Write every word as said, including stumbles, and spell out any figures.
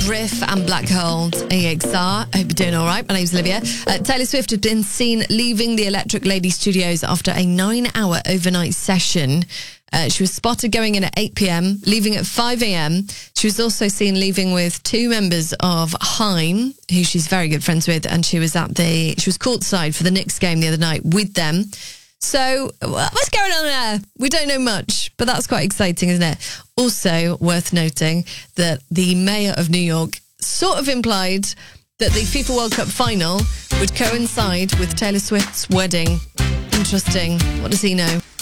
Riff and Black Hole, A X R. I hope you're doing all right. My name's Olivia. Uh, Taylor Swift has been seen leaving the Electric Lady Studios after a nine-hour overnight session. Uh, she was spotted going in at eight p.m, leaving at five a.m. She was also seen leaving with two members of Haim, who she's very good friends with, and she was at the she was courtside for the Knicks game the other night with them. So, what's going on there? We don't know much, but that's quite exciting, isn't it? Also, worth noting that the mayor of New York sort of implied that the FIFA World Cup final would coincide with Taylor Swift's wedding. Interesting. What does he know?